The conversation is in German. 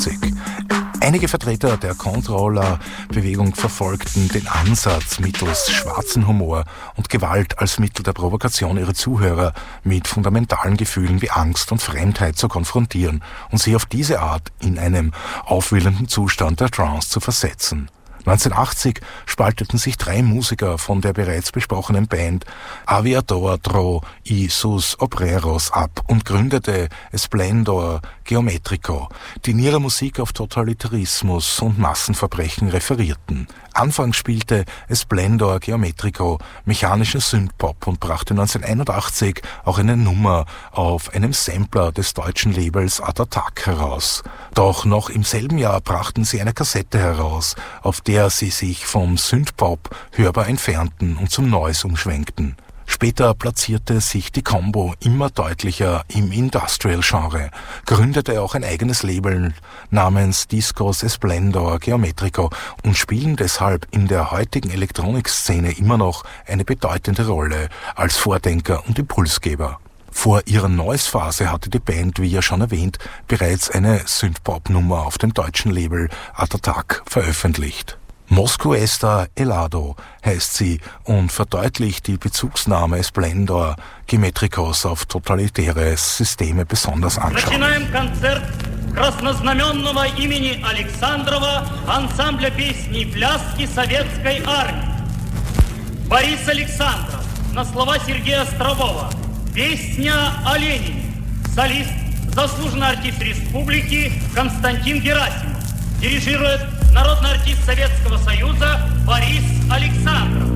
Einige Vertreter der Controller-Bewegung verfolgten den Ansatz, mittels schwarzen Humor und Gewalt als Mittel der Provokation ihre Zuhörer mit fundamentalen Gefühlen wie Angst und Fremdheit zu konfrontieren und sie auf diese Art in einem aufwühlenden Zustand der Trance zu versetzen. 1980 spalteten sich 3 Musiker von der bereits besprochenen Band Aviador Dro y sus Obreros ab und gründete Esplendor Geometrico, die in ihrer Musik auf Totalitarismus und Massenverbrechen referierten. Anfangs spielte Esplendor Geometrico mechanischen Synthpop und brachte 1981 auch eine Nummer auf einem Sampler des deutschen Labels Art Attack heraus. Doch noch im selben Jahr brachten sie eine Kassette heraus, auf der sie sich vom Synthpop hörbar entfernten und zum Noise umschwenkten. Später platzierte sich die Combo immer deutlicher im Industrial-Genre, gründete auch ein eigenes Label namens Discos Esplendor Geometrico und spielen deshalb in der heutigen Elektronikszene immer noch eine bedeutende Rolle als Vordenker und Impulsgeber. Vor ihrer Noise-Phase hatte die Band, wie ja schon erwähnt, bereits eine Synthpop-Nummer auf dem deutschen Label Art Attack veröffentlicht. Moscow Está Helado heißt sie und verdeutlicht die Bezugsnahme Esplendor Geometricos auf totalitäre Systeme besonders anschaulich. Начинаем концерт краснознаменного имени Александрова ансамбля песни и пляски советской армии. Борис Александров на слова Сергея Острового. Песня о Ленине. Солист, заслуженный артист республики Константин Герасимов. Дирижирует народный артист Советского Союза Борис Александров.